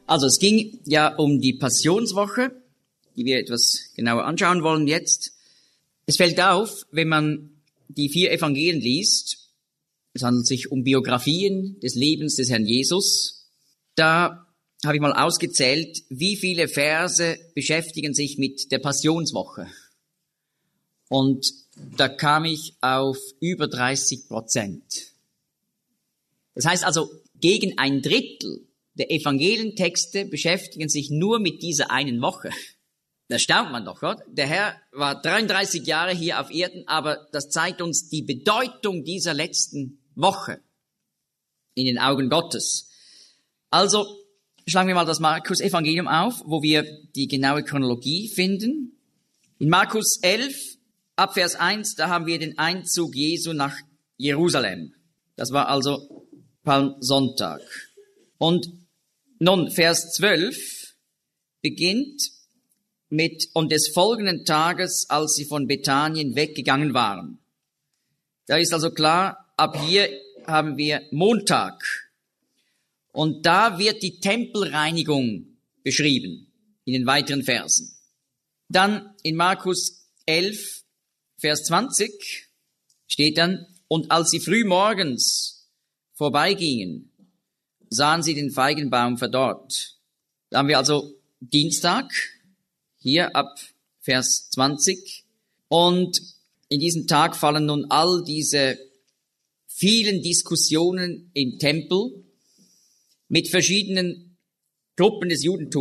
Also es ging ja um die Passionswoche, die wir etwas genauer anschauen wollen jetzt. Es fällt auf, wenn man die 4 Evangelien liest, es handelt sich um Biografien des Lebens des Herrn Jesus. Da habe ich mal ausgezählt, wie viele Verse beschäftigen sich mit der Passionswoche. Und da kam ich auf über 30%. Das heißt also, gegen ein Drittel der Evangelientexte beschäftigen sich nur mit dieser einen Woche. Das staunt man doch, oder? Der Herr war 33 Jahre hier auf Erden, aber das zeigt uns die Bedeutung dieser letzten Woche in den Augen Gottes. Also schlagen wir mal das Markus-Evangelium auf, wo wir die genaue Chronologie finden. In Markus 11, ab Vers 1, da haben wir den Einzug Jesu nach Jerusalem. Das war also Palmsonntag. Und nun, Vers 12 beginnt mit, und des folgenden Tages, als sie von Bethanien weggegangen waren. Da ist also klar, ab hier haben wir Montag. Und da wird die Tempelreinigung beschrieben in den weiteren Versen. Dann in Markus 11, Vers 20 steht dann, und als sie früh morgens vorbeigingen, sahen sie den Feigenbaum verdorrt. Da haben wir also Dienstag, hier ab Vers 20. Und in diesem Tag fallen nun all diese vielen Diskussionen im Tempel mit verschiedenen Gruppen des Judentums